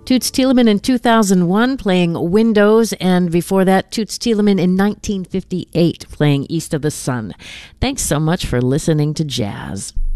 Toots Thielemans in 2001 playing Windows, and before that, Toots Thielemans in 1958 playing East of the Sun. Thanks so much for listening to jazz.